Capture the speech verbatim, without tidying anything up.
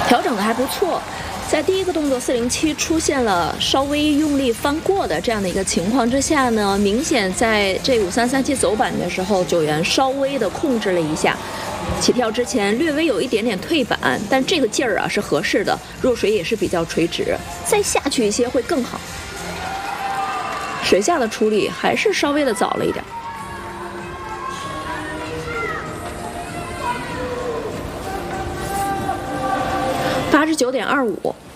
调整的还不错。在第一个动作四零七出现了稍微用力翻过的这样的一个情况之下呢，明显在这五三三七走板的时候，九元稍微的控制了一下，起跳之前略微有一点点退板，但这个劲儿啊是合适的，入水也是比较垂直，再下去一些会更好。水下的处理还是稍微的早了一点。八十九点二五。